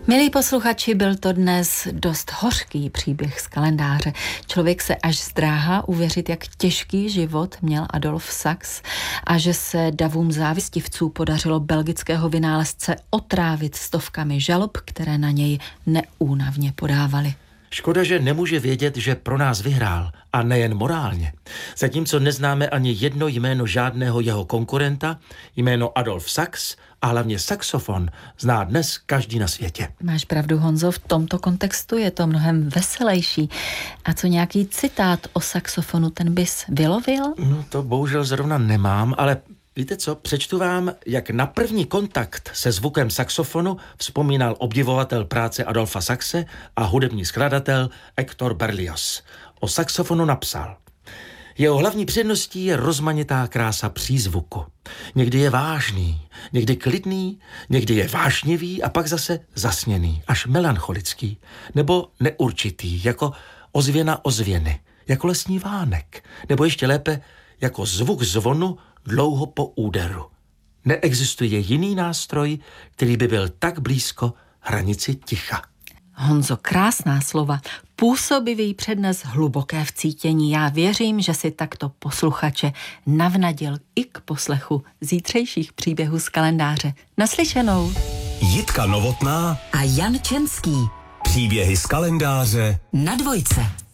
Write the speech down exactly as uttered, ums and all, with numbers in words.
Milí posluchači, byl to dnes dost hořký příběh z kalendáře. Člověk se až zdráhá uvěřit, jak těžký život měl Adolf Sachs a že se davům závistivců podařilo belgického vynálezce otrávit stovkami žalob, které na něj neúnavně podávali. Škoda, že nemůže vědět, že pro nás vyhrál, a nejen morálně. Zatímco neznáme ani jedno jméno žádného jeho konkurenta, jméno Adolf Sachs a hlavně saxofon zná dnes každý na světě. Máš pravdu, Honzo, v tomto kontextu je to mnohem veselější. A co nějaký citát o saxofonu, ten bys vylovil? No to bohužel zrovna nemám, ale víte co, přečtu vám, jak na první kontakt se zvukem saxofonu vzpomínal obdivovatel práce Adolfa Saxe a hudební skladatel Hector Berlioz. O saxofonu napsal: jeho hlavní předností je rozmanitá krása přízvuku. Někdy je vážný, někdy klidný, někdy je vášnivý a pak zase zasněný, až melancholický, nebo neurčitý, jako ozvěna ozvěny, jako lesní vánek, nebo ještě lépe jako zvuk zvonu dlouho po úderu. Neexistuje jiný nástroj, který by byl tak blízko hranici ticha. Honzo, krásná slova, působivý přednes, hluboké vcítění. Já věřím, že si takto posluchače navnadil i k poslechu zítřejších příběhů z kalendáře. Naslyšenou. Jitka Novotná a Jan Čenský. Příběhy z kalendáře na Dvojce.